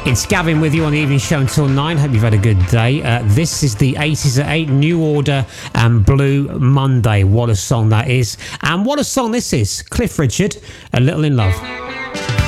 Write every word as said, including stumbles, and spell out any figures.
It's Gavin with you on the evening show until nine. Hope you've had a good day. Uh, this is the eighties at eight, New Order and Blue Monday. What a song that is. And what a song this is. Cliff Richard, A Little in Love.